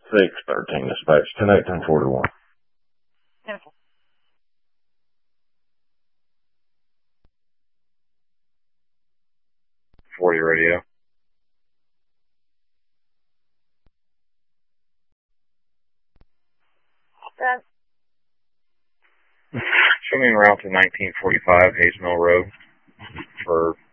613 dispatch, 10-18-41. Okay. 40 radio. Show me en route to 1945 Hayes Mill Road for